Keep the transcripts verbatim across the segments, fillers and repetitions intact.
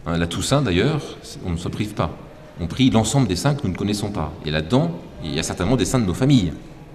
Hein, la Toussaint, d'ailleurs, on ne se prive pas. On prie l'ensemble des saints que nous ne connaissons pas. Et là-dedans, il y a certainement des saints de nos familles.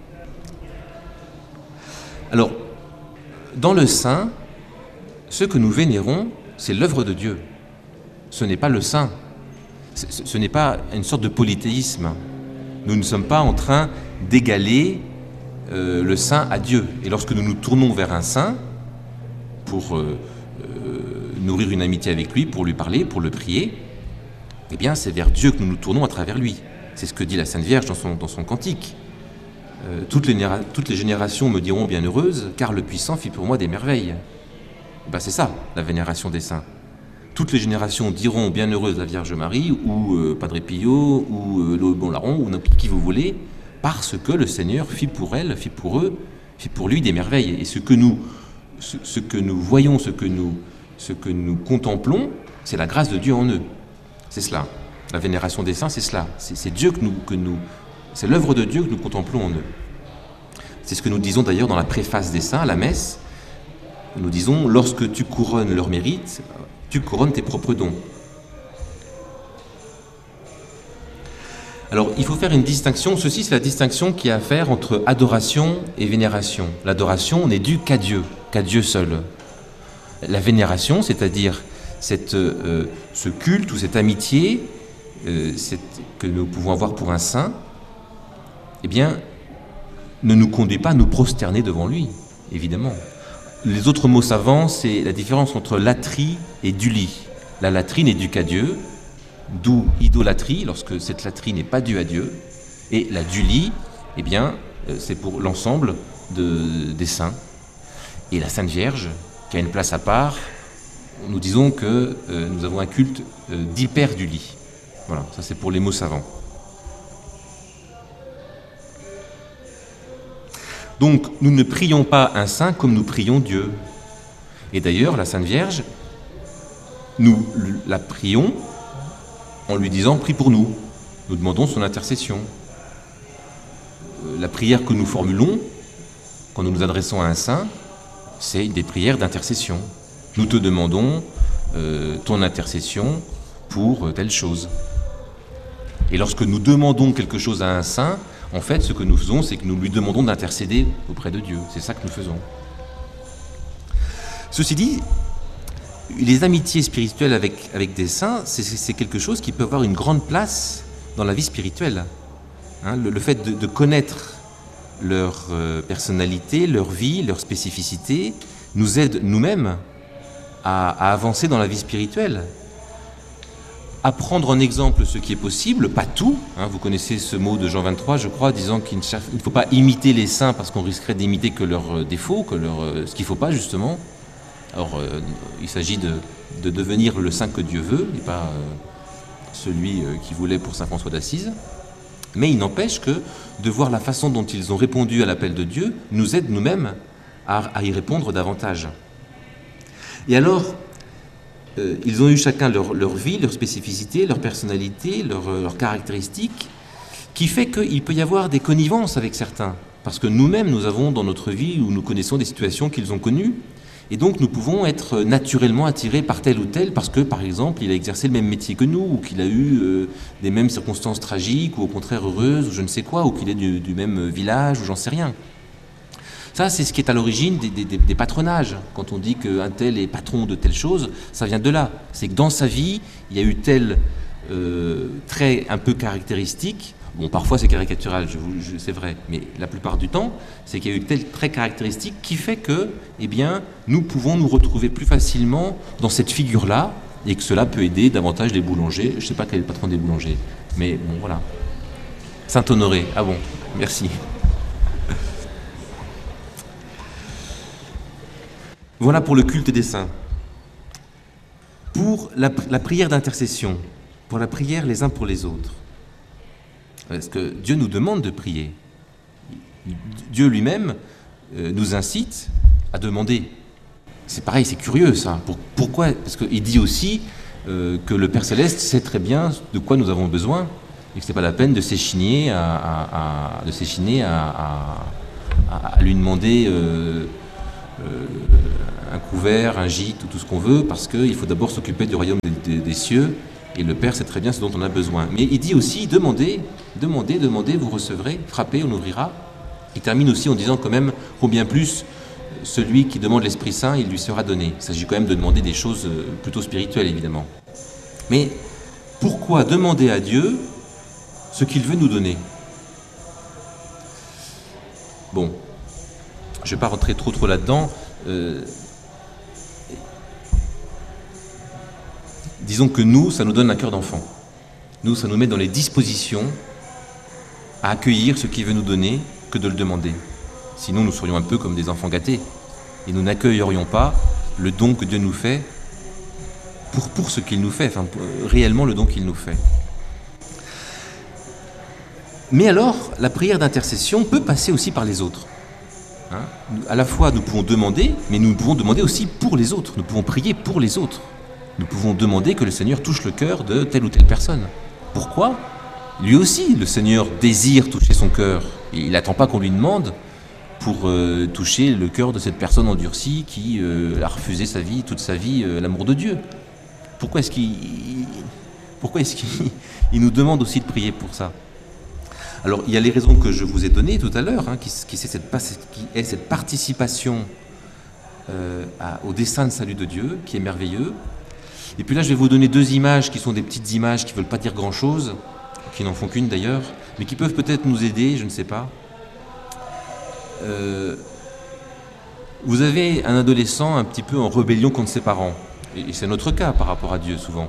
Alors, dans le saint, ce que nous vénérons, c'est l'œuvre de Dieu. Ce n'est pas le saint. Ce, ce n'est pas une sorte de polythéisme. Nous ne sommes pas en train d'égaler euh, le saint à Dieu. Et lorsque nous nous tournons vers un saint, pour euh, euh, nourrir une amitié avec lui, pour lui parler, pour le prier, eh bien, c'est vers Dieu que nous nous tournons à travers lui. C'est ce que dit la Sainte Vierge dans son, dans son cantique. Euh, toutes, les, toutes les générations me diront bienheureuse, car le puissant fit pour moi des merveilles. Ben, c'est ça, la vénération des saints. Toutes les générations diront bienheureuse la Vierge Marie, ou euh, Padre Pio, ou euh, le Bon Larron, ou qui vous voulez, parce que le Seigneur fit pour elle, fit pour eux, fit pour lui des merveilles. Et ce que nous, ce, ce que nous voyons, ce que nous, ce que nous contemplons, c'est la grâce de Dieu en eux. C'est cela. La vénération des saints, c'est cela. C'est, c'est Dieu que nous, que nous, c'est l'œuvre de Dieu que nous contemplons en eux. C'est ce que nous disons d'ailleurs dans la préface des saints, à la messe. Nous disons, lorsque tu couronnes leur mérite, tu couronnes tes propres dons. Alors, il faut faire une distinction. Ceci, c'est la distinction qui a à faire entre adoration et vénération. L'adoration n'est due qu'à Dieu, qu'à Dieu seul. La vénération, c'est-à-dire cette, euh, ce culte ou cette amitié euh, cette, que nous pouvons avoir pour un saint, eh bien, ne nous conduit pas à nous prosterner devant lui, évidemment. Les autres mots savants, c'est la différence entre latrie et dulie. La latrie n'est due qu'à Dieu, d'où idolâtrie, lorsque cette latrie n'est pas due à Dieu, et la dulie, eh bien, c'est pour l'ensemble de, des saints. Et la Sainte Vierge, qui a une place à part, nous disons que euh, nous avons un culte euh, d'hyperdulie. Voilà, ça c'est pour les mots savants. Donc, nous ne prions pas un saint comme nous prions Dieu. Et d'ailleurs, la Sainte Vierge, nous la prions en lui disant « prie pour nous ». Nous demandons son intercession. La prière que nous formulons, quand nous nous adressons à un saint, c'est des prières d'intercession. Nous te demandons euh, ton intercession pour telle chose. Et lorsque nous demandons quelque chose à un saint, en fait, ce que nous faisons, c'est que nous lui demandons d'intercéder auprès de Dieu. C'est ça que nous faisons. Ceci dit, les amitiés spirituelles avec, avec des saints, c'est, c'est quelque chose qui peut avoir une grande place dans la vie spirituelle. Hein, le, le fait de, de connaître leur euh, personnalité, leur vie, leur spécificité, nous aide nous-mêmes à, à avancer dans la vie spirituelle. À prendre en exemple ce qui est possible, pas tout. Hein, vous connaissez ce mot de Jean vingt-trois, je crois, disant qu'il ne faut pas imiter les saints parce qu'on risquerait d'imiter que leurs défauts, que leur, ce qu'il ne faut pas justement. Alors, euh, il s'agit de, de devenir le saint que Dieu veut, et pas euh, celui euh, qu'il voulait pour saint François d'Assise. Mais il n'empêche que de voir la façon dont ils ont répondu à l'appel de Dieu nous aide nous-mêmes à, à y répondre davantage. Et alors, euh, ils ont eu chacun leur, leur vie, leur spécificité, leur personnalité, leurs leur caractéristiques, qui fait qu'il peut y avoir des connivences avec certains. Parce que nous-mêmes, nous avons dans notre vie, où nous connaissons des situations qu'ils ont connues, et donc nous pouvons être naturellement attirés par tel ou tel, parce que, par exemple, il a exercé le même métier que nous, ou qu'il a eu euh, des mêmes circonstances tragiques, ou au contraire heureuses, ou je ne sais quoi, ou qu'il est du, du même village, ou j'en sais rien. Ça, c'est ce qui est à l'origine des, des, des patronages. Quand on dit qu'un tel est patron de telle chose, ça vient de là. C'est que dans sa vie, il y a eu tel euh, trait un peu caractéristique. Bon, parfois c'est caricatural, je vous, je, c'est vrai, mais la plupart du temps, c'est qu'il y a eu tel trait caractéristique qui fait que, eh bien, nous pouvons nous retrouver plus facilement dans cette figure-là, et que cela peut aider davantage les boulangers. Je ne sais pas quel est le patron des boulangers, mais bon, voilà. Saint-Honoré, ah bon, merci. Voilà pour le culte des saints. Pour la, la prière d'intercession, pour la prière les uns pour les autres. Parce que Dieu nous demande de prier. Dieu lui-même euh, nous incite à demander. C'est pareil, c'est curieux ça. Pour, pourquoi ? Parce qu'il dit aussi euh, que le Père Céleste sait très bien de quoi nous avons besoin et que ce n'est pas la peine de s'échiner à, à, à, de s'échiner à, à, à lui demander euh, euh, un couvert, un gîte ou tout ce qu'on veut, parce qu'il faut d'abord s'occuper du royaume des, des, des cieux, et le Père sait très bien ce dont on a besoin. Mais il dit aussi, demandez, demandez, demandez, vous recevrez, frappez, on ouvrira. Il termine aussi en disant quand même, combien plus celui qui demande l'Esprit Saint, il lui sera donné. Il s'agit quand même de demander des choses plutôt spirituelles, évidemment. Mais pourquoi demander à Dieu ce qu'il veut nous donner? Bon, je ne vais pas rentrer trop trop là-dedans. Euh, disons que nous, ça nous donne un cœur d'enfant. Nous, ça nous met dans les dispositions à accueillir ce qu'il veut nous donner que de le demander. Sinon, nous serions un peu comme des enfants gâtés. Et nous n'accueillerions pas le don que Dieu nous fait pour, pour ce qu'il nous fait, enfin, pour, réellement le don qu'il nous fait. Mais alors, la prière d'intercession peut passer aussi par les autres. Hein, à la fois, nous pouvons demander, mais nous pouvons demander aussi pour les autres. Nous pouvons prier pour les autres. Nous pouvons demander que le Seigneur touche le cœur de telle ou telle personne. Pourquoi? Lui aussi, le Seigneur désire toucher son cœur. Il n'attend pas qu'on lui demande pour euh, toucher le cœur de cette personne endurcie qui euh, a refusé sa vie, toute sa vie, euh, l'amour de Dieu. Pourquoi est-ce qu'il, pourquoi est-ce qu'il il nous demande aussi de prier pour ça? Alors, il y a les raisons que je vous ai données tout à l'heure, hein, qui, qui, est cette, qui est cette participation euh, à, au dessein de salut de Dieu, qui est merveilleux. Et puis là, je vais vous donner deux images qui sont des petites images qui ne veulent pas dire grand-chose, qui n'en font qu'une d'ailleurs, mais qui peuvent peut-être nous aider, je ne sais pas. Euh, vous avez un adolescent un petit peu en rébellion contre ses parents, et c'est notre cas par rapport à Dieu souvent.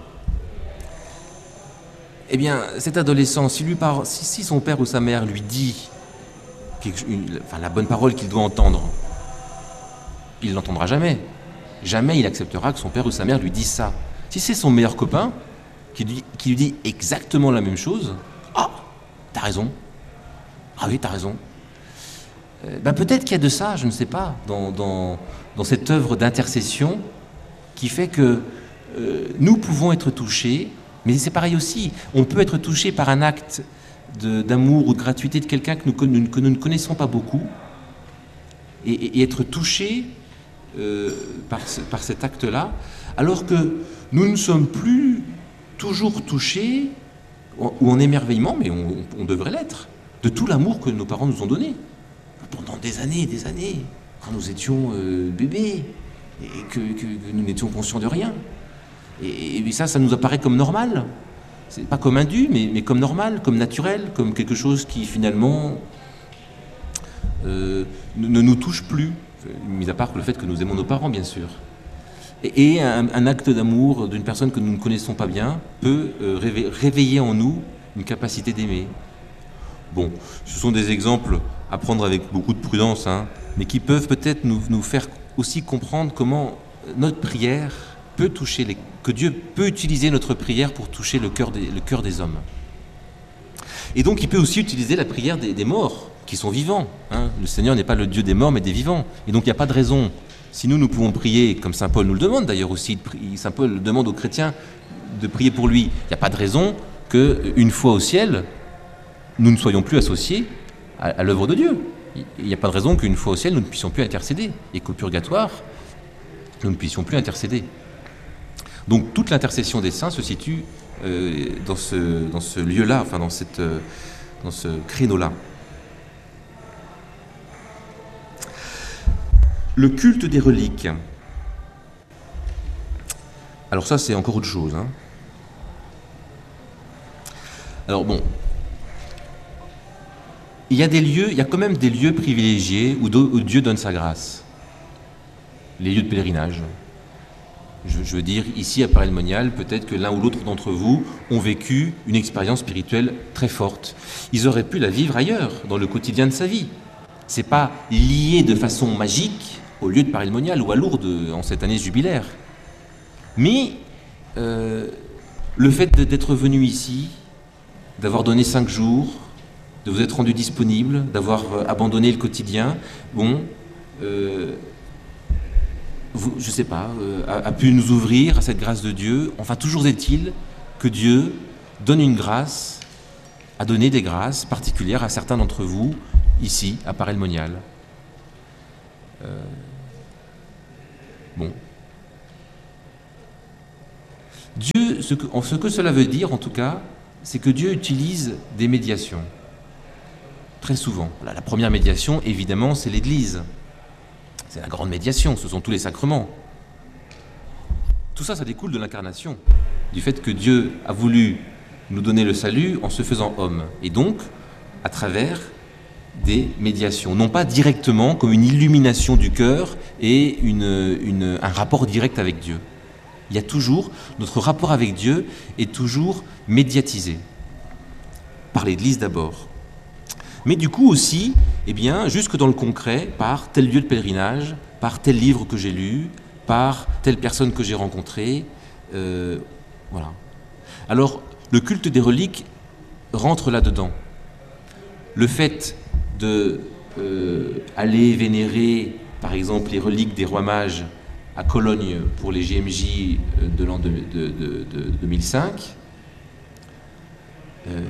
Eh bien, cet adolescent, si, lui par... si, si son père ou sa mère lui dit quelque... une... enfin, la bonne parole qu'il doit entendre, il ne l'entendra jamais. Jamais il acceptera que son père ou sa mère lui dise ça. Si c'est son meilleur copain qui lui, qui lui dit exactement la même chose, « Ah, t'as raison. Ah oui, t'as raison. » euh, ben peut-être qu'il y a de ça, je ne sais pas, dans, dans, dans cette œuvre d'intercession qui fait que euh, nous pouvons être touchés. Mais c'est pareil aussi, on peut être touché par un acte de, d'amour ou de gratuité de quelqu'un que nous, que nous, que nous ne connaissons pas beaucoup et, et, et être touché euh, par, ce, par cet acte-là, alors que nous ne sommes plus toujours touchés ou en émerveillement, mais on, on devrait l'être, de tout l'amour que nos parents nous ont donné pendant des années et des années, quand nous étions euh, bébés et que, que, que nous n'étions conscients de rien. Et, et ça, ça nous apparaît comme normal. C'est pas comme indu, mais, mais comme normal, comme naturel, comme quelque chose qui finalement euh, ne, ne nous touche plus, mis à part le fait que nous aimons nos parents, bien sûr. Et, et un, un acte d'amour d'une personne que nous ne connaissons pas bien peut euh, réveiller, réveiller en nous une capacité d'aimer. Bon, ce sont des exemples à prendre avec beaucoup de prudence, hein, mais qui peuvent peut-être nous, nous faire aussi comprendre comment notre prière peut toucher les, que Dieu peut utiliser notre prière pour toucher le cœur des, le cœur des hommes. Et donc il peut aussi utiliser la prière des, des morts, qui sont vivants. Hein. Le Seigneur n'est pas le Dieu des morts, mais des vivants. Et donc il n'y a pas de raison. Si nous, nous pouvons prier, comme saint Paul nous le demande d'ailleurs aussi, saint Paul demande aux chrétiens de prier pour lui, il n'y a pas de raison qu'une fois au ciel, nous ne soyons plus associés à, à l'œuvre de Dieu. Il n'y a pas de raison qu'une fois au ciel, nous ne puissions plus intercéder, et qu'au purgatoire, nous ne puissions plus intercéder. Donc toute l'intercession des saints se situe euh, dans ce, dans ce lieu-là, enfin dans, cette, euh, dans ce créneau-là. Le culte des reliques. Alors ça, c'est encore autre chose. Hein. Alors bon, il y a des lieux, il y a quand même des lieux privilégiés où, où Dieu donne sa grâce. Les lieux de pèlerinage. Je, je veux dire, ici à Paray-le-Monial, peut-être que l'un ou l'autre d'entre vous ont vécu une expérience spirituelle très forte. Ils auraient pu la vivre ailleurs, dans le quotidien de sa vie. C'est pas lié de façon magique au lieu de Paray-le-Monial ou à Lourdes en cette année jubilaire. Mais euh, le fait d'être venu ici, d'avoir donné cinq jours, de vous être rendu disponible, d'avoir abandonné le quotidien, bon, euh, vous, je ne sais pas, euh, a, a pu nous ouvrir à cette grâce de Dieu. Enfin, toujours est-il que Dieu donne une grâce, a donné des grâces particulières à certains d'entre vous, ici, à Paray-le-Monial. Euh, Bon. Dieu, ce que, ce que cela veut dire en tout cas, c'est que Dieu utilise des médiations. Très souvent. La première médiation, évidemment, c'est l'Église. C'est la grande médiation, ce sont tous les sacrements. Tout ça, ça découle de l'incarnation, du fait que Dieu a voulu nous donner le salut en se faisant homme, et donc à travers des médiations, non pas directement comme une illumination du cœur et une, une, un rapport direct avec Dieu. Il y a toujours, notre rapport avec Dieu est toujours médiatisé, par l'Église d'abord. Mais du coup aussi, eh bien, jusque dans le concret, par tel lieu de pèlerinage, par tel livre que j'ai lu, par telle personne que j'ai rencontrée, euh, voilà. Alors, le culte des reliques rentre là-dedans. Le fait de euh, aller vénérer, par exemple, les reliques des rois mages à Cologne pour les J M J de l'an de, de, de, de deux mille cinq, euh,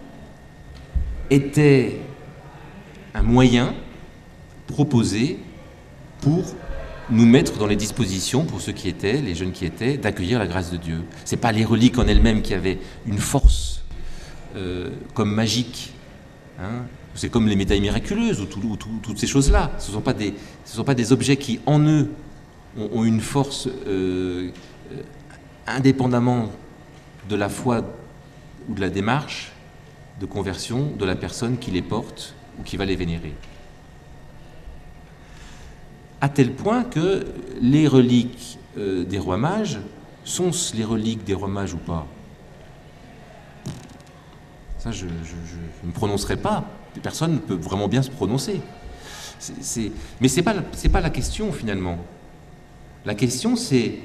était un moyen proposé pour nous mettre dans les dispositions, pour ceux qui étaient, les jeunes qui étaient, d'accueillir la grâce de Dieu. Ce n'est pas les reliques en elles-mêmes qui avaient une force euh, comme magique. Hein. C'est comme les médailles miraculeuses ou, tout, ou tout, toutes ces choses-là. Ce ne sont pas des, ce sont pas des objets qui, en eux, ont, ont une force euh, euh, indépendamment de la foi ou de la démarche de conversion de la personne qui les porte ou qui va les vénérer. À tel point que les reliques euh, des rois mages, sont-ce les reliques des rois mages ou pas? Ça, je ne me prononcerai pas. Personne ne peut vraiment bien se prononcer. C'est, c'est... Mais ce n'est pas, c'est pas la question, finalement. La question, c'est,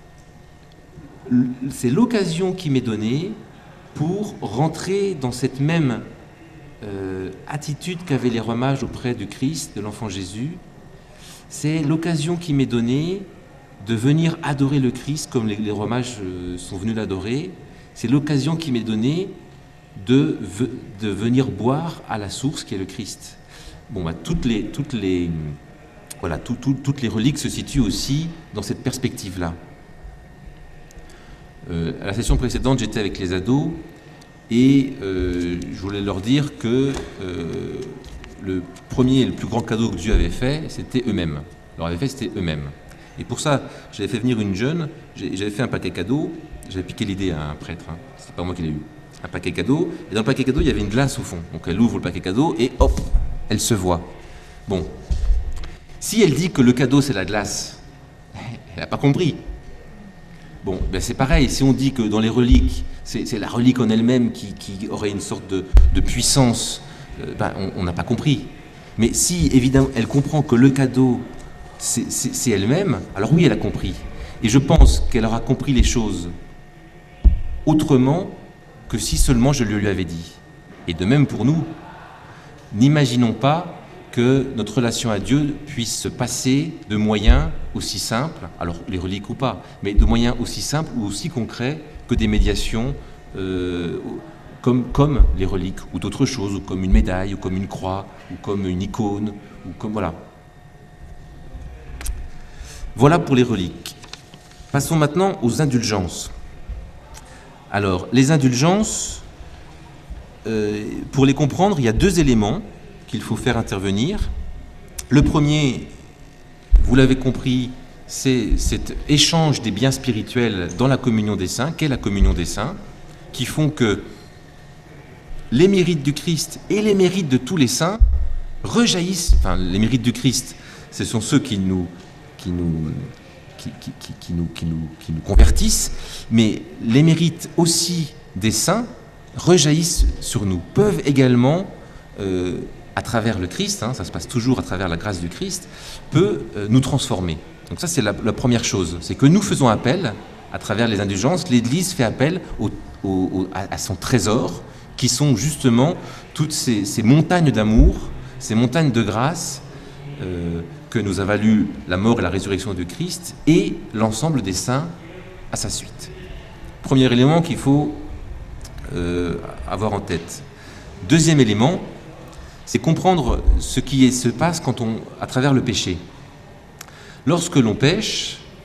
c'est l'occasion qui m'est donnée pour rentrer dans cette même euh, attitude qu'avaient les rois mages auprès du Christ, de l'enfant Jésus. C'est l'occasion qui m'est donnée de venir adorer le Christ comme les, les rois mages euh, sont venus l'adorer. C'est l'occasion qui m'est donnée de, de venir boire à la source qui est le Christ. Bon, bah, toutes les, toutes les, voilà, tout, tout, toutes les reliques se situent aussi dans cette perspective-là. Euh, à la session précédente, j'étais avec les ados et euh, je voulais leur dire que euh, le premier et le plus grand cadeau que Dieu avait fait, c'était eux-mêmes. Leur avait fait, c'était eux-mêmes. Et pour ça, j'avais fait venir une jeune, j'avais fait un paquet cadeau, j'avais piqué l'idée à un prêtre, hein, c'est pas moi qui l'ai eu. Un paquet cadeau, et dans le paquet cadeau, il y avait une glace au fond. Donc elle ouvre le paquet cadeau et hop, elle se voit. Bon, si elle dit que le cadeau c'est la glace, elle n'a pas compris. Bon, ben c'est pareil, si on dit que dans les reliques, c'est, c'est la relique en elle-même qui, qui aurait une sorte de, de puissance, euh, ben on n'a pas compris. Mais si, évidemment, elle comprend que le cadeau, c'est, c'est, c'est elle-même, alors oui, elle a compris. Et je pense qu'elle aura compris les choses autrement que si seulement je le lui avais dit. Et de même pour nous, n'imaginons pas que notre relation à Dieu puisse se passer de moyens aussi simples, alors les reliques ou pas, mais de moyens aussi simples ou aussi concrets que des médiations euh, comme, comme les reliques ou d'autres choses, ou comme une médaille, ou comme une croix, ou comme une icône, ou comme voilà. Voilà pour les reliques. Passons maintenant aux indulgences. Alors, les indulgences, euh, pour les comprendre, il y a deux éléments qu'il faut faire intervenir. Le premier, vous l'avez compris, c'est cet échange des biens spirituels dans la communion des saints, qu'est la communion des saints, qui font que les mérites du Christ et les mérites de tous les saints rejaillissent, enfin les mérites du Christ, ce sont ceux qui nous, qui nous, qui, qui, qui, qui nous, qui nous, qui nous convertissent, mais les mérites aussi des saints rejaillissent sur nous, peuvent également, euh, à travers le Christ, hein, ça se passe toujours à travers la grâce du Christ, peut euh, nous transformer. Donc ça c'est la, la première chose, c'est que nous faisons appel, à travers les indulgences, l'Église fait appel au, au, au, à, à son trésor, qui sont justement toutes ces, ces montagnes d'amour, ces montagnes de grâce euh, que nous a valu la mort et la résurrection du Christ et l'ensemble des saints à sa suite. Premier élément qu'il faut euh, avoir en tête. Deuxième élément, c'est comprendre ce qui est, se passe quand on, à travers le péché. Lorsque l'on pêche,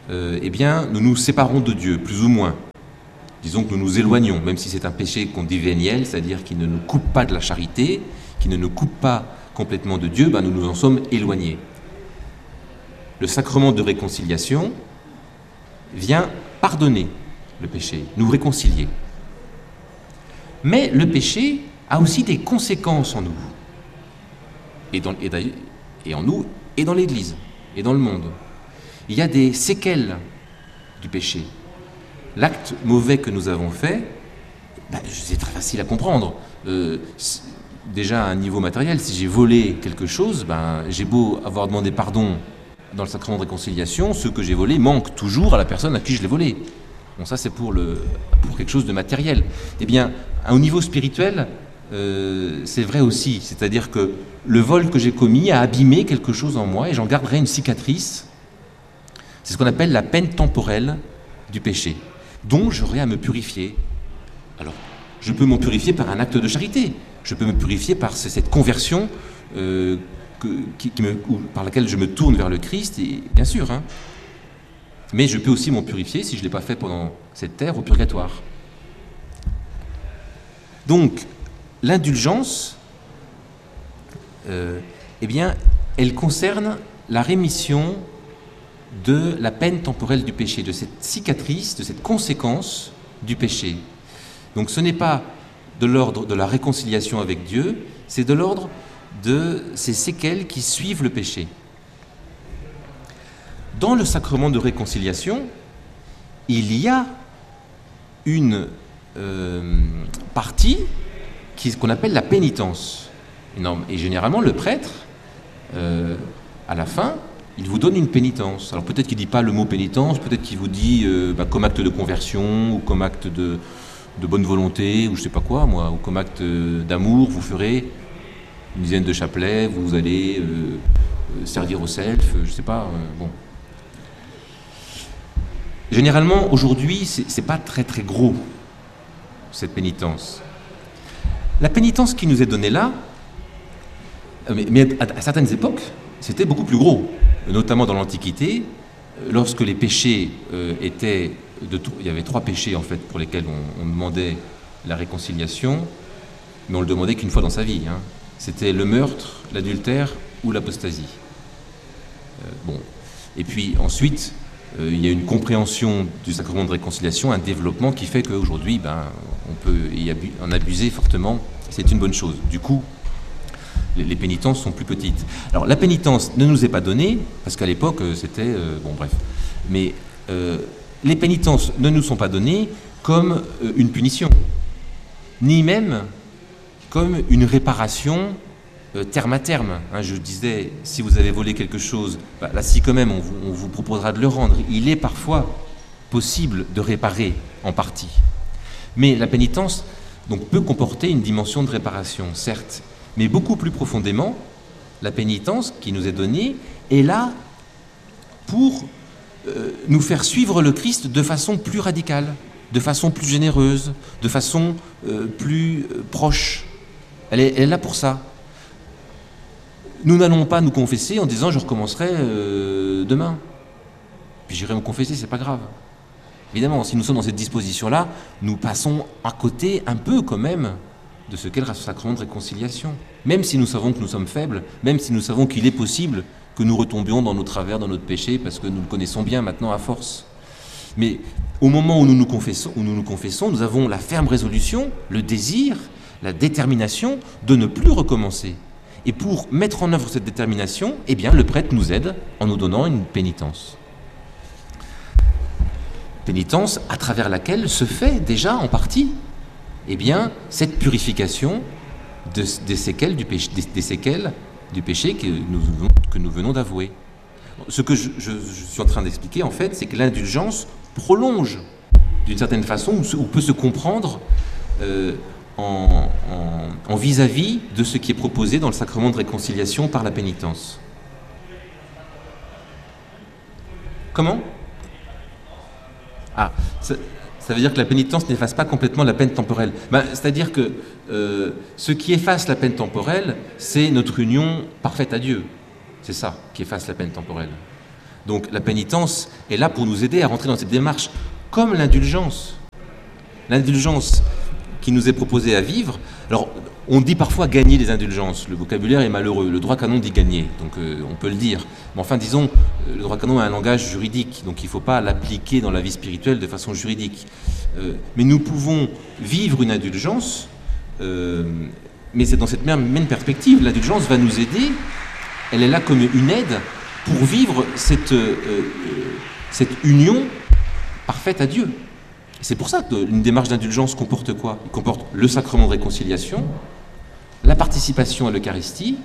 euh, eh bien, nous nous séparons de Dieu, plus ou moins. Disons que nous nous éloignons, même si c'est un péché qu'on dit véniel, c'est-à-dire qui ne nous coupe pas de la charité, qui ne nous coupe pas complètement de Dieu, ben nous nous en sommes éloignés. Le sacrement de réconciliation vient pardonner le péché, nous réconcilier. Mais le péché a aussi des conséquences en nous, et, dans, et, et en nous, et dans l'Église, et dans le monde. Il y a des séquelles du péché. L'acte mauvais que nous avons fait, ben, c'est très facile à comprendre. Euh, déjà à un niveau matériel, si j'ai volé quelque chose, ben, j'ai beau avoir demandé pardon dans le sacrement de réconciliation, ce que j'ai volé manque toujours à la personne à qui je l'ai volé. Bon, ça c'est pour, le, pour quelque chose de matériel. Eh bien, au niveau spirituel, euh, c'est vrai aussi. C'est-à-dire que le vol que j'ai commis a abîmé quelque chose en moi et j'en garderai une cicatrice. C'est ce qu'on appelle la peine temporelle du péché, dont j'aurai à me purifier. Alors, je peux m'en purifier par un acte de charité. Je peux me purifier par cette conversion euh, que, qui, qui me, par laquelle je me tourne vers le Christ, et, bien sûr. Hein. Mais je peux aussi m'en purifier, si je ne l'ai pas fait pendant cette terre, au purgatoire. Donc, l'indulgence, euh, eh bien, elle concerne la rémission de la peine temporelle du péché, de cette cicatrice, de cette conséquence du péché. Donc ce n'est pas de l'ordre de la réconciliation avec Dieu, c'est de l'ordre de ces séquelles qui suivent le péché. Dans le sacrement de réconciliation, il y a une euh, partie qui, qu'on appelle la pénitence. Et généralement, le prêtre, euh, à la fin, il vous donne une pénitence. Alors peut-être qu'il ne dit pas le mot pénitence, peut-être qu'il vous dit euh, bah, comme acte de conversion, ou comme acte de, de bonne volonté, ou je ne sais pas quoi, moi, ou comme acte d'amour, vous ferez une dizaine de chapelets, vous allez euh, servir au self, je ne sais pas, euh, bon. Généralement, aujourd'hui, ce n'est pas très très gros, cette pénitence. La pénitence qui nous est donnée là, mais, mais à, à certaines époques, c'était beaucoup plus gros, notamment dans l'Antiquité, lorsque les péchés euh, étaient... De, il y avait trois péchés, en fait, pour lesquels on, on demandait la réconciliation, mais on le demandait qu'une fois dans sa vie. Hein. C'était le meurtre, l'adultère ou l'apostasie. Euh, bon. Et puis ensuite... Euh, il y a une compréhension du sacrement de réconciliation, un développement qui fait qu'aujourd'hui, ben, on peut y abu- en abuser fortement. C'est une bonne chose. Du coup, les, les pénitences sont plus petites. Alors, la pénitence ne nous est pas donnée, parce qu'à l'époque, c'était... Euh, bon, bref. Mais euh, les pénitences ne nous sont pas données comme euh, une punition, ni même comme une réparation Euh, terme à terme, hein, je disais, si vous avez volé quelque chose, bah, là si quand même on vous, on vous proposera de le rendre. Il est parfois possible de réparer en partie. Mais la pénitence donc, peut comporter une dimension de réparation, certes, mais beaucoup plus profondément, la pénitence qui nous est donnée est là pour euh, nous faire suivre le Christ de façon plus radicale, de façon plus généreuse, de façon euh, plus euh, proche. Elle est, elle est là pour ça. Nous n'allons pas nous confesser en disant « je recommencerai euh, demain ». Puis j'irai me confesser, c'est pas grave. Évidemment, si nous sommes dans cette disposition-là, nous passons à côté un peu quand même de ce qu'est le sacrement de réconciliation. Même si nous savons que nous sommes faibles, même si nous savons qu'il est possible que nous retombions dans nos travers, dans notre péché, parce que nous le connaissons bien maintenant à force. Mais au moment où nous nous confessons, où nous nous confessons, nous avons la ferme résolution, le désir, la détermination de ne plus recommencer. Et pour mettre en œuvre cette détermination, eh bien, le prêtre nous aide en nous donnant une pénitence. Pénitence à travers laquelle se fait déjà en partie eh bien, cette purification de, des, séquelles du péché, des, des séquelles du péché que nous, que nous venons d'avouer. Ce que je, je, je suis en train d'expliquer, en fait, c'est que l'indulgence prolonge d'une certaine façon, ou peut se comprendre euh, En, en, en vis-à-vis de ce qui est proposé dans le sacrement de réconciliation par la pénitence. Comment ? Ah, ça, ça veut dire que la pénitence n'efface pas complètement la peine temporelle. Ben, c'est-à-dire que euh, ce qui efface la peine temporelle, c'est notre union parfaite à Dieu. C'est ça qui efface la peine temporelle. Donc la pénitence est là pour nous aider à rentrer dans cette démarche, comme l'indulgence. L'indulgence qui nous est proposée à vivre. Alors, on dit parfois gagner les indulgences. Le vocabulaire est malheureux. Le droit canon dit gagner, donc euh, on peut le dire. Mais enfin, disons, le droit canon a un langage juridique, donc il ne faut pas l'appliquer dans la vie spirituelle de façon juridique. Euh, mais nous pouvons vivre une indulgence, euh, mais c'est dans cette même, même perspective. L'indulgence va nous aider. Elle est là comme une aide pour vivre cette, euh, euh, cette union parfaite à Dieu. C'est pour ça qu'une démarche d'indulgence comporte quoi? Il comporte le sacrement de réconciliation, la participation à l'Eucharistie,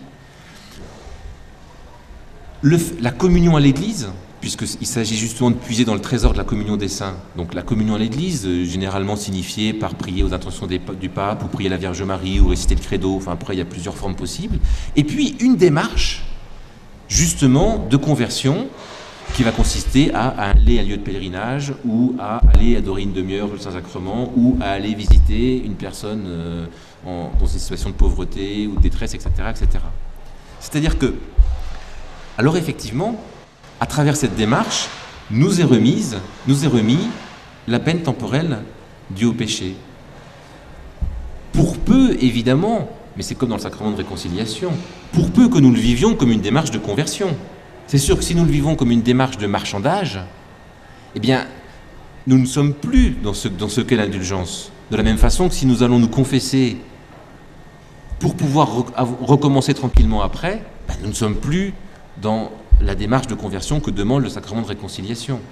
le, la communion à l'Église, puisqu'il s'agit justement de puiser dans le trésor de la communion des saints. Donc la communion à l'Église, euh, généralement signifiée par prier aux intentions des, du pape, ou prier la Vierge Marie, ou réciter le credo, enfin après il y a plusieurs formes possibles. Et puis une démarche, justement, de conversion, qui va consister à, à aller à un lieu de pèlerinage, ou à aller adorer une demi-heure le Saint-Sacrement, ou à aller visiter une personne euh, en, dans une situation de pauvreté ou de détresse, et cetera, et cetera. C'est-à-dire que, alors effectivement, à travers cette démarche, nous est remise, nous est remis la peine temporelle due au péché. Pour peu, évidemment, mais c'est comme dans le sacrement de réconciliation, pour peu que nous le vivions comme une démarche de conversion. C'est sûr que si nous le vivons comme une démarche de marchandage, eh bien, nous ne sommes plus dans ce, dans ce qu'est l'indulgence. De la même façon que si nous allons nous confesser pour pouvoir re- recommencer tranquillement après, ben, nous ne sommes plus dans la démarche de conversion que demande le sacrement de réconciliation.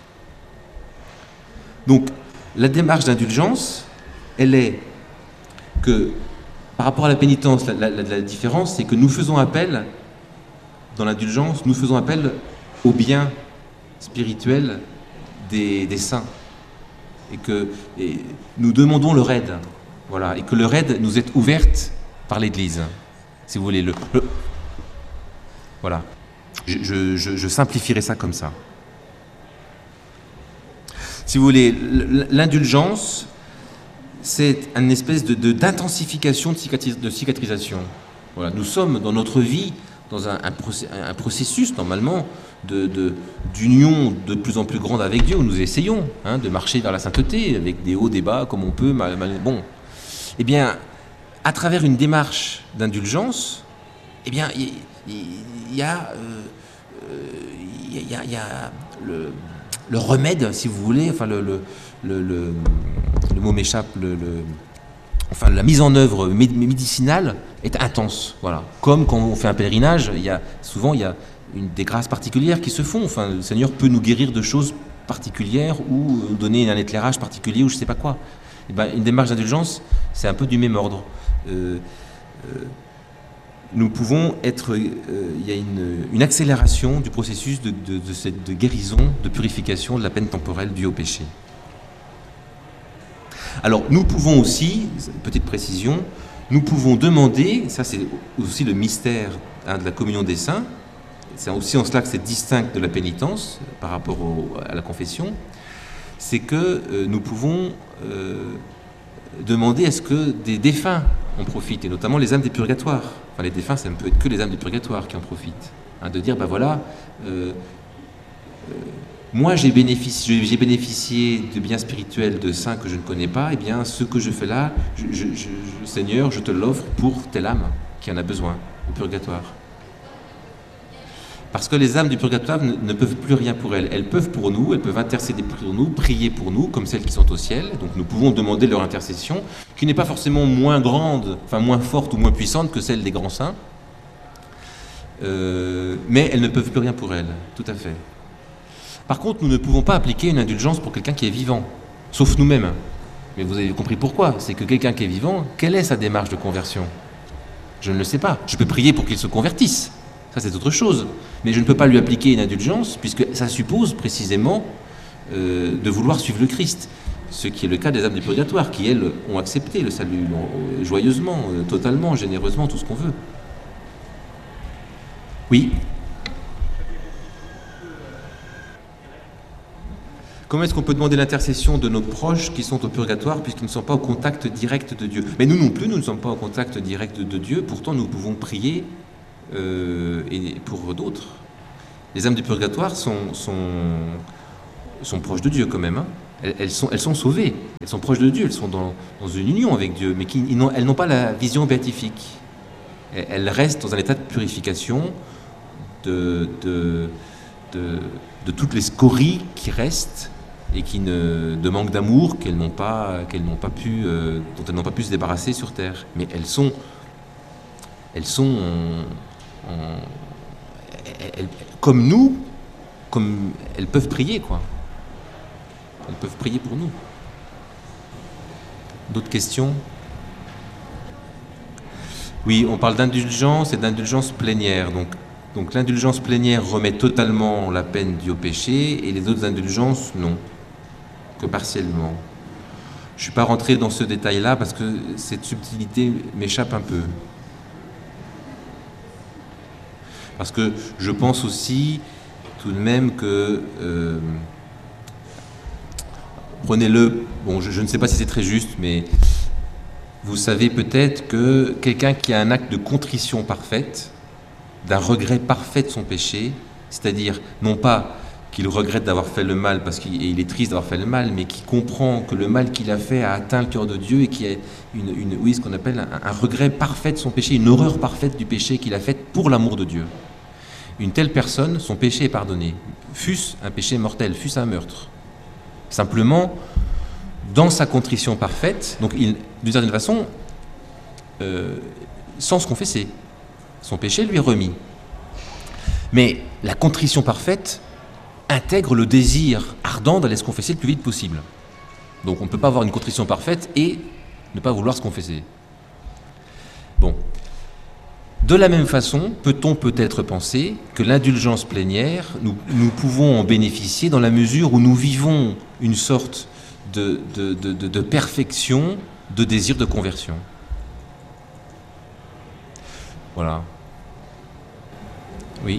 Donc, la démarche d'indulgence, elle est que, par rapport à la pénitence, la, la, la différence, c'est que nous faisons appel, dans l'indulgence, nous faisons appel au bien spirituel des, des saints. Et que et nous demandons leur aide. Voilà, et que leur aide nous est ouverte par l'Église. Si vous voulez. Le, le, voilà. Je, je, je simplifierai ça comme ça. Si vous voulez, l'indulgence, c'est une espèce de, de, d'intensification de, cicatris, de cicatrisation. Voilà. Nous sommes dans notre vie dans un, un, procé, un processus, normalement, de, de, d'union de plus en plus grande avec Dieu, où nous essayons hein, de marcher vers la sainteté, avec des hauts, des bas, comme on peut. Mal, mal, bon. Eh bien, à travers une démarche d'indulgence, eh bien, il y, y, y a... Euh, il y a, il y a le, le remède, si vous voulez, enfin le, le, le, le, le mot m'échappe, le, le, enfin la mise en œuvre médicinale est intense, voilà. Comme quand on fait un pèlerinage, il y a souvent il y a une, des grâces particulières qui se font. Enfin, le Seigneur peut nous guérir de choses particulières ou donner un éclairage particulier ou je sais pas quoi. Et ben, une démarche d'indulgence, c'est un peu du même ordre. Euh, euh, nous pouvons être, il euh, y a une, une accélération du processus de, de, de cette de guérison, de purification de la peine temporelle due au péché. Alors, nous pouvons aussi, petite précision, nous pouvons demander, ça c'est aussi le mystère hein, de la communion des saints, c'est aussi en cela que c'est distinct de la pénitence par rapport au, à la confession, c'est que euh, nous pouvons euh, demander est-ce que des défunts en profitent, et notamment les âmes des purgatoires. Enfin, les défunts, ça ne peut être que les âmes des purgatoires qui en profitent. Hein, de dire, ben voilà, euh, euh, moi j'ai bénéficié, j'ai bénéficié de biens spirituels de saints que je ne connais pas, et bien ce que je fais là, je, je, je, Seigneur, je te l'offre pour telle âme qui en a besoin, au purgatoire. Parce que les âmes du purgatoire ne, ne peuvent plus rien pour elles. Elles peuvent pour nous, elles peuvent intercéder pour nous, prier pour nous, comme celles qui sont au ciel. Donc nous pouvons demander leur intercession, qui n'est pas forcément moins grande, enfin moins forte ou moins puissante que celle des grands saints. Euh, mais elles ne peuvent plus rien pour elles, tout à fait. Par contre, nous ne pouvons pas appliquer une indulgence pour quelqu'un qui est vivant, sauf nous-mêmes. Mais vous avez compris pourquoi. C'est que quelqu'un qui est vivant, quelle est sa démarche de conversion? Je ne le sais pas. Je peux prier pour qu'il se convertisse. Ça, c'est autre chose. Mais je ne peux pas lui appliquer une indulgence, puisque ça suppose précisément euh, de vouloir suivre le Christ. Ce qui est le cas des âmes du purgatoire, qui, elles, ont accepté le salut euh, joyeusement, euh, totalement, généreusement, tout ce qu'on veut. Oui. Comment est-ce qu'on peut demander l'intercession de nos proches qui sont au purgatoire puisqu'ils ne sont pas au contact direct de Dieu? Mais nous non plus, nous ne sommes pas au contact direct de Dieu, pourtant nous pouvons prier Euh, et pour d'autres. Les âmes du purgatoire sont, sont, sont proches de Dieu quand même. Hein. Elles, elles, sont, elles sont sauvées, elles sont proches de Dieu, elles sont dans, dans une union avec Dieu, mais qui, ils n'ont, elles n'ont pas la vision béatifique. Elles restent dans un état de purification de, de, de, de toutes les scories qui restent et qui ne, de manque d'amour qu'elles n'ont pas, qu'elles n'ont pas pu, euh, dont elles n'ont pas pu se débarrasser sur terre. Mais elles sont, elles sont en, en, elles, comme nous, comme elles peuvent prier, quoi. Elles peuvent prier pour nous. D'autres questions ? Oui, on parle d'indulgence et d'indulgence plénière. Donc, donc l'indulgence plénière remet totalement la peine due au péché et les autres indulgences, non, que partiellement. Je ne suis pas rentré dans ce détail-là parce que cette subtilité m'échappe un peu. Parce que je pense aussi tout de même que... Euh, prenez-le, bon, je, je ne sais pas si c'est très juste, mais... Vous savez peut-être que quelqu'un qui a un acte de contrition parfaite, d'un regret parfait de son péché, c'est-à-dire non pas qu'il regrette d'avoir fait le mal parce qu'il est triste d'avoir fait le mal, mais qui comprend que le mal qu'il a fait a atteint le cœur de Dieu et qui a une, une, oui, ce qu'on appelle un, un regret parfait de son péché, une horreur parfaite du péché qu'il a fait pour l'amour de Dieu. Une telle personne, son péché est pardonné, fût-ce un péché mortel, fût-ce un meurtre. Simplement, dans sa contrition parfaite, donc il, d'une certaine façon, euh, sans se confesser, son péché lui est remis. Mais la contrition parfaite intègre le désir ardent d'aller se confesser le plus vite possible. Donc on ne peut pas avoir une contrition parfaite et ne pas vouloir se confesser. Bon. De la même façon, peut-on peut-être penser que l'indulgence plénière, nous, nous pouvons en bénéficier dans la mesure où nous vivons une sorte De, de, de, de perfection, de désir de conversion. Voilà. Oui.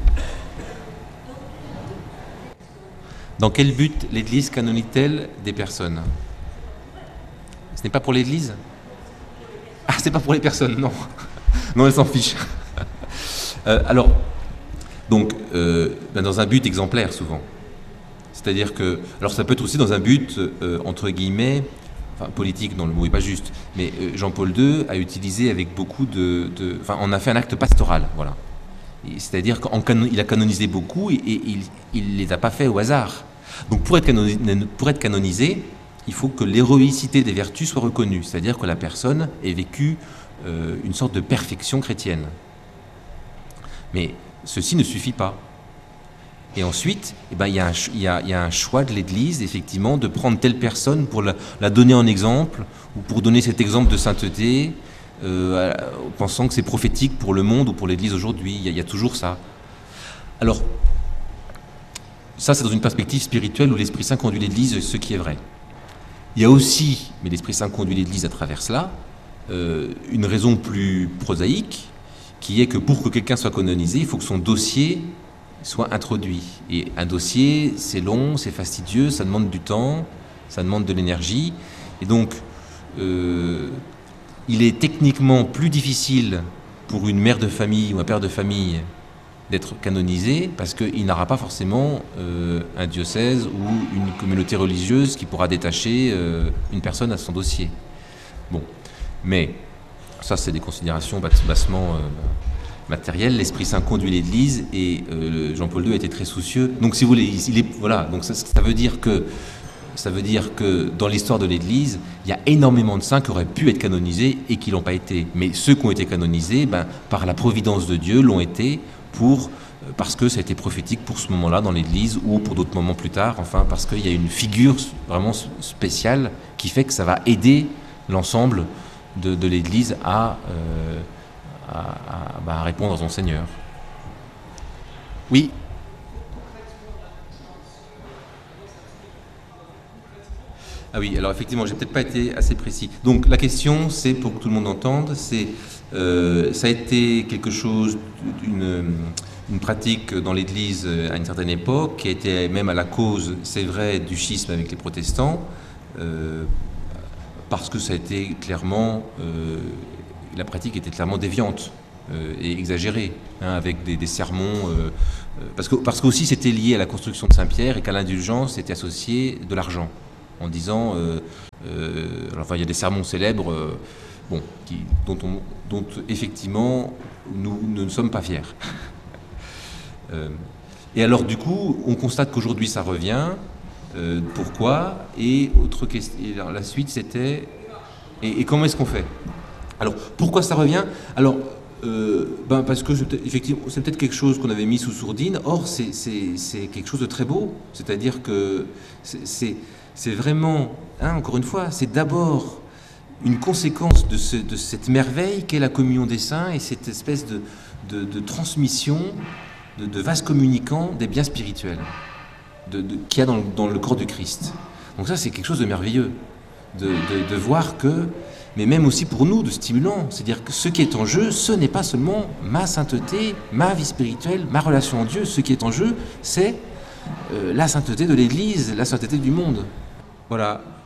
Dans quel but l'Église canonise-t-elle des personnes ? Ce n'est pas pour l'Église ? Ah, c'est pas pour les personnes, non. Non, elle s'en fiche. euh, alors, donc, euh, ben dans un but exemplaire, souvent. C'est-à-dire que, alors ça peut être aussi dans un but, euh, entre guillemets, enfin politique, non, le mot n'est pas juste, mais euh, Jean-Paul deux a utilisé avec beaucoup de, de... Enfin, on a fait un acte pastoral, voilà. Et c'est-à-dire qu'il a canonisé beaucoup et, et il ne les a pas fait au hasard. Donc pour être, canonisé, pour être canonisé, il faut que l'héroïcité des vertus soit reconnue, c'est-à-dire que la personne ait vécu euh, une sorte de perfection chrétienne. Mais ceci ne suffit pas. Et ensuite, eh ben, il y a un, il y a, il y a un choix de l'Église, effectivement, de prendre telle personne pour la, la donner en exemple, ou pour donner cet exemple de sainteté, euh, pensant que c'est prophétique pour le monde ou pour l'Église aujourd'hui. Il y a, il y a toujours ça. Alors, ça, c'est dans une perspective spirituelle où l'Esprit Saint conduit l'Église, ce qui est vrai. Il y a aussi, mais l'Esprit Saint conduit l'Église à travers cela, euh, une raison plus prosaïque, qui est que pour que quelqu'un soit canonisé, il faut que son dossier soit introduit. Et un dossier, c'est long, c'est fastidieux, ça demande du temps, ça demande de l'énergie. Et donc, euh, il est techniquement plus difficile pour une mère de famille ou un père de famille d'être canonisé parce qu'il n'aura pas forcément euh, un diocèse ou une communauté religieuse qui pourra détacher euh, une personne à son dossier. Bon, mais ça, c'est des considérations bassement... Euh, matériel, l'Esprit Saint conduit l'Église et euh, Jean-Paul deux a été très soucieux. Donc, si vous voulez, il est, voilà. Donc, ça, ça veut dire que ça veut dire que dans l'histoire de l'Église, il y a énormément de saints qui auraient pu être canonisés et qui l'ont pas été. Mais ceux qui ont été canonisés, ben, par la providence de Dieu, l'ont été pour parce que ça a été prophétique pour ce moment-là dans l'Église ou pour d'autres moments plus tard. Enfin, parce qu'il y a une figure vraiment spéciale qui fait que ça va aider l'ensemble de, de l'Église à euh, À, à, bah, à répondre à son Seigneur. Oui. Ah oui, alors effectivement, j'ai peut-être pas été assez précis. Donc la question, c'est, pour que tout le monde entende, c'est, euh, ça a été quelque chose d'une une pratique dans l'Église à une certaine époque, qui a été même à la cause, c'est vrai, du schisme avec les protestants, euh, parce que ça a été clairement... Euh, la pratique était clairement déviante. euh, et exagéré, hein, avec des, des sermons, euh, euh, parce que parce qu'aussi c'était lié à la construction de Saint-Pierre et qu'à l'indulgence était associé de l'argent, en disant, euh, euh, alors, enfin, il y a des sermons célèbres, euh, bon, qui, dont, on, dont effectivement nous, nous ne sommes pas fiers. euh, et alors du coup, on constate qu'aujourd'hui ça revient. Euh, pourquoi? Et autre question, et la suite c'était, et, et comment est-ce qu'on fait? Alors pourquoi ça revient? Alors euh, ben parce que c'est effectivement c'est peut-être quelque chose qu'on avait mis sous sourdine. Or c'est quelque chose de très beau. C'est-à-dire que c'est vraiment, hein, encore une fois, c'est d'abord une conséquence de, ce, de cette merveille qu'est la communion des saints et cette espèce de, de, de transmission, de, de vase communicant des biens spirituels. Qu'il y a dans le, dans le corps du Christ. Donc ça, c'est quelque chose de merveilleux, de, de, de voir que, mais même aussi pour nous, de stimulant, c'est-à-dire que ce qui est en jeu, ce n'est pas seulement ma sainteté, ma vie spirituelle, ma relation à Dieu, ce qui est en jeu, c'est euh, la sainteté de l'Église, la sainteté du monde. Voilà.